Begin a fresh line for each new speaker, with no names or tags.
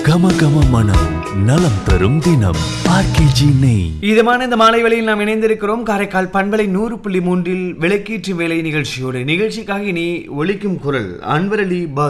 கம கம மனம் நலம் தரும் தினம் ஆர்கேஜி நெய்.
இதமான இந்த மாலை வேளையில் நாம் இணைந்திருக்கிறோம் காரைக்கால் பண்பலை 100.3 விளக்கீற்று வேலை நிகழ்ச்சியோடு. நிகழ்ச்சிக்காக இனி ஒலிக்கும் குரல் அன்வர் அலி